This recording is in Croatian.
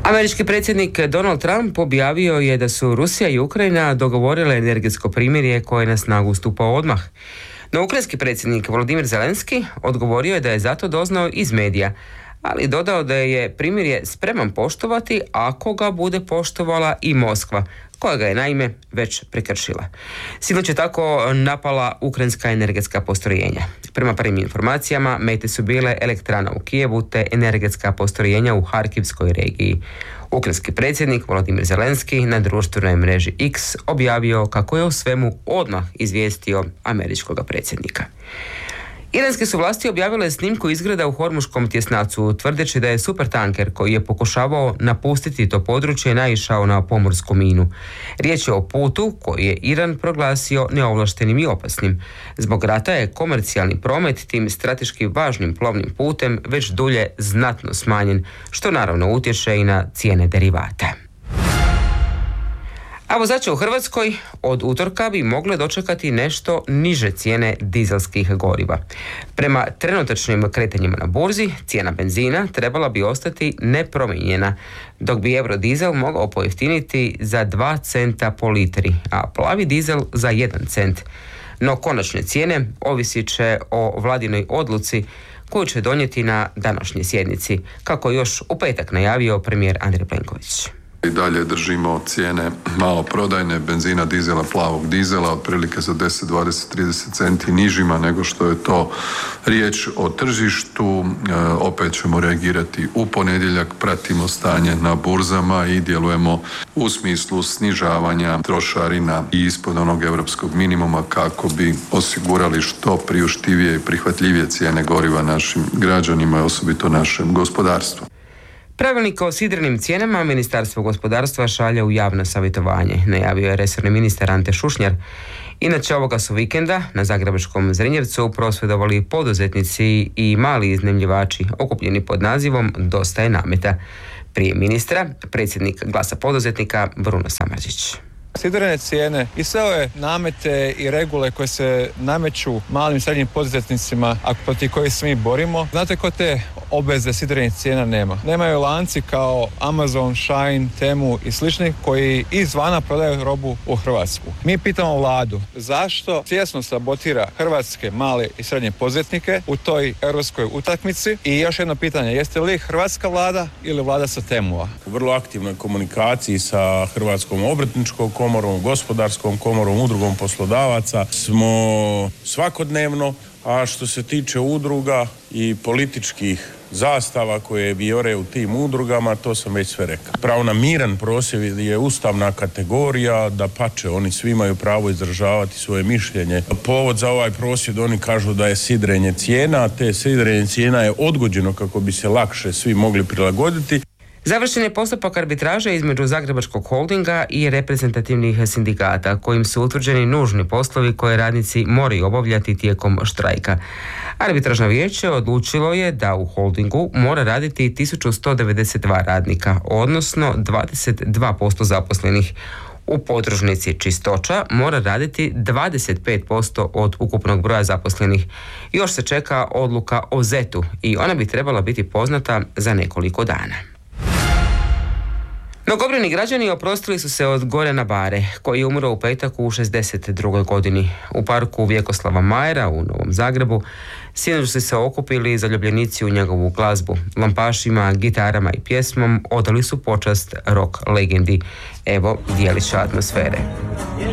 Američki predsjednik Donald Trump objavio je da su Rusija i Ukrajina dogovorile energetsko primirje koje na snagu stupa odmah. No ukrajinski predsjednik Volodymyr Zelenski odgovorio je da je zato doznao iz medija, ali dodao da je primirje spreman poštovati ako ga bude poštovala i Moskva, koja ga je naime već prekršila. Sinoć je tako napala ukrajinska energetska postrojenja. Prema prvim informacijama, mete su bile elektrana u Kijevu te energetska postrojenja u Harkivskoj regiji. Ukrajinski predsjednik Volodymyr Zelenski na društvenoj mreži X objavio kako je o svemu odmah izvijestio američkog predsjednika. Iranske su vlasti objavile snimku izgreda u Hormuškom tjesnacu, tvrdeći da je supertanker koji je pokušavao napustiti to područje naišao na pomorsku minu. Riječ je o putu koji je Iran proglasio neovlaštenim i opasnim. Zbog rata je komercijalni promet tim strateški važnim plovnim putem već dulje znatno smanjen, što naravno utječe i na cijene derivata. A vozače u Hrvatskoj od utorka bi mogle dočekati nešto niže cijene dizelskih goriva. Prema trenutačnim kretanjima na burzi, cijena benzina trebala bi ostati nepromijenjena, dok bi eurodizel mogao pojeftiniti za 2 centa po litri, a plavi dizel za 1 cent. No konačne cijene ovisit će o vladinoj odluci koju će donijeti na današnjoj sjednici, kako još u petak najavio premijer Andrej Plenković. I dalje držimo cijene maloprodajne benzina, dizela, plavog dizela otprilike za 10, 20, 30 centi nižima nego što je to riječ o tržištu. Opet ćemo reagirati u ponedjeljak, pratimo stanje na burzama i djelujemo u smislu snižavanja trošarina i ispod onog europskog minimuma kako bi osigurali što priuštivije i prihvatljivije cijene goriva našim građanima i osobito našem gospodarstvu. Pravilnik o sidrenim cijenama Ministarstvo gospodarstva šalje u javno savjetovanje, najavio je resorni ministar Ante Šušnjar. Inače, ovoga su vikenda na zagrebačkom Zrinjevcu prosvjedovali poduzetnici i mali iznajmljivači okupljeni pod nazivom Dosta je nameta. Prije ministra, predsjednik Glasa poduzetnika Bruno Samardžić. Sidrene cijene i sve ove namete i regule koje se nameću malim i srednjim poduzetnicima, a protiv kojih se mi borimo, znate ko te obveze sidrenih cijena nema? Nemaju lanci kao Amazon, Shein, Temu i slični koji izvana prodaju robu u Hrvatsku. Mi pitamo vladu zašto svjesno sabotira hrvatske male i srednje poduzetnike u toj europskoj utakmici i još jedno pitanje, jeste li hrvatska vlada ili vlada sa Temua? U vrlo aktivnoj komunikaciji sa Hrvatskom obrtničkom komorom, gospodarskom komorom, udrugom poslodavaca smo svakodnevno, a što se tiče udruga i političkih zastava koje vijore u tim udrugama, to sam već sve rekao. Pravo na miran prosvjed je ustavna kategorija, dapače, oni svi imaju pravo izražavati svoje mišljenje. Povod za ovaj prosvjed, oni kažu da je sidrenje cijena, te sidrenje cijena je odgođeno kako bi se lakše svi mogli prilagoditi. Završen je postupak arbitraže između Zagrebačkog holdinga i reprezentativnih sindikata, kojim su utvrđeni nužni poslovi koje radnici moraju obavljati tijekom štrajka. Arbitražno vijeće odlučilo je da u holdingu mora raditi 1192 radnika, odnosno 22% zaposlenih. U podružnici Čistoća mora raditi 25% od ukupnog broja zaposlenih. Još se čeka odluka o ZET-u i ona bi trebala biti poznata za nekoliko dana. Mnogobrojni građani oprostili su se od Gorana Bare, koji je umro u petak u 62. godini. U parku Vjekoslava Majera u Novom Zagrebu sinoć su se okupili zaljubljenici u njegovu glazbu. Lampašima, gitarama i pjesmom odali su počast rock legendi. Evo dijelića atmosfere.